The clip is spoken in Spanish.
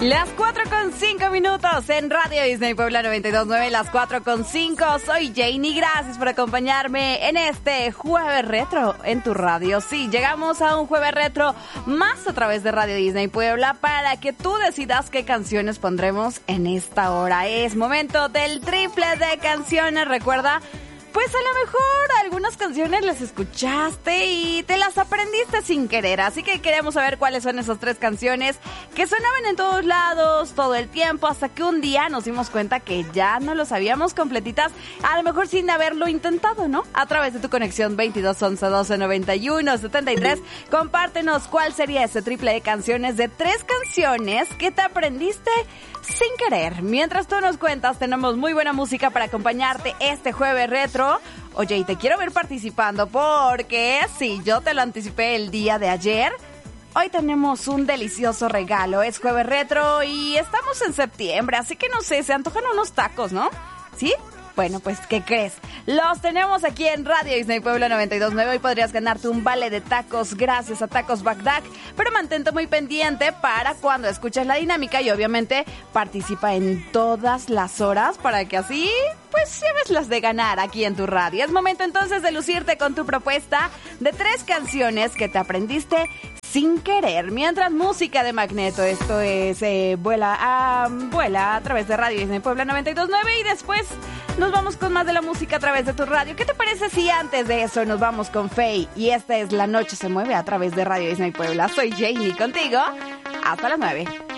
Las 4:05 en Radio Disney Puebla 92.9, las 4:05. Soy Janie, gracias por acompañarme en este Jueves Retro en tu radio. Sí, llegamos a un Jueves Retro más a través de Radio Disney Puebla para que tú decidas qué canciones pondremos en esta hora. Es momento del triple de canciones, recuerda. Pues a lo mejor algunas canciones las escuchaste y te las aprendiste sin querer, así que queremos saber cuáles son esas 3 canciones que sonaban en todos lados, todo el tiempo, hasta que un día nos dimos cuenta que ya no lo sabíamos completitas, a lo mejor sin haberlo intentado, ¿no? A través de tu conexión 22 11 12 91 73, compártenos cuál sería ese triple de canciones de 3 canciones que te aprendiste sin querer. Mientras tú nos cuentas, tenemos muy buena música para acompañarte este Jueves Retro. Oye, y te quiero ver participando porque, sí, yo te lo anticipé el día de ayer. Hoy tenemos un delicioso regalo. Es Jueves Retro y estamos en septiembre, así que no sé, se antojan unos tacos, ¿no? ¿Sí? Bueno, pues, ¿qué crees? Los tenemos aquí en Radio Disney Puebla 92.9. Hoy podrías ganarte un vale de tacos gracias a Tacos Bagdad, pero mantente muy pendiente para cuando escuches la dinámica y obviamente participa en todas las horas para que así, pues, lleves las de ganar aquí en tu radio. Es momento entonces de lucirte con tu propuesta de 3 canciones que te aprendiste sin querer. Mientras música de Magneto, esto es Vuela a través de Radio Disney Puebla 92.9 y después nos vamos con más de la música a través de tu radio. ¿Qué te parece si antes de eso nos vamos con Faye? Y esta es La Noche se Mueve a través de Radio Disney Puebla. Soy Jamie contigo hasta las 9.